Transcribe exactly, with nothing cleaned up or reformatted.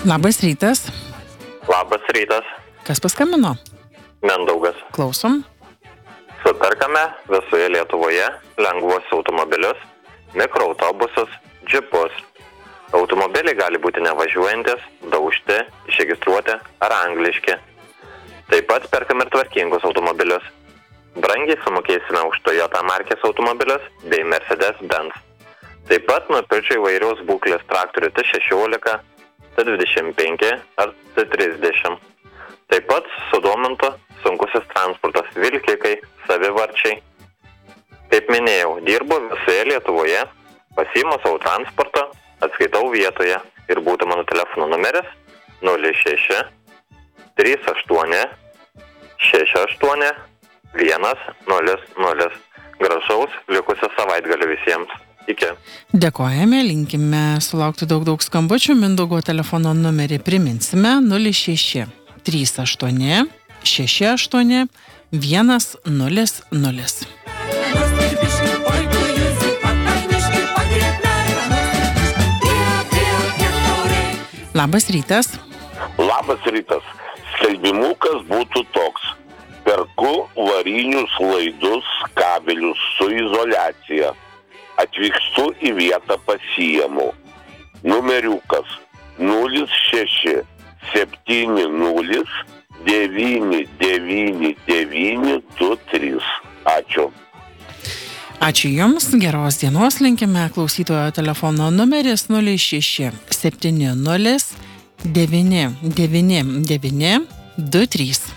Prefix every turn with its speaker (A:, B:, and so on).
A: Labas rytas.
B: Labas rytas.
A: Kas paskambino?
B: Mindaugas.
A: Klausom.
B: Superkame visoje Lietuvoje lengvuosius automobilius, mikroautobusus, džipus. Automobiliai gali būti nevažiuojantis, daužti, išregistruoti ar angliški. Taip pat perkame ir tvarkingus automobilius. Brangiai sumokėsime už Toyota markės automobilius bei Mercedes-Benz. Taip pat nupirčiau įvairiaus būklės traktorių T šešiolika, T dvidešimt penki ar T trisdešimt. Taip pat sudomintų sunkusis transportas, vilkikai, savivarčiai. Kaip minėjau, dirbu visoje Lietuvoje, pasiimu savo transportą, atskaitau vietoje ir būtų mano telefono numeris nulis šeši trys aštuoni šeši aštuoni vienas nulis nulis. Gražaus likusio savaitgalio visiems. Iki.
A: Dėkojame, linkime sulaukti daug daug skambučių. Mindaugo telefono numerį priminsime nulis šeši trys aštuoni šeši aštuoni vienas nulis nulis. Labas rytas.
C: Labas rytas. Skelbimukas būtų toks. Perku varinius laidus, kabelius su izoliacija. Atvykstu į vietą, pasiimu. Numeriukas nulis šeši septyni nulis devyni devyni devyni du trys. Ačiū.
A: Ačiū Jums, geros dienos linkime. Klausytojo telefono numeris nulis šeši septyni nulis devyni devyni devyni du trys.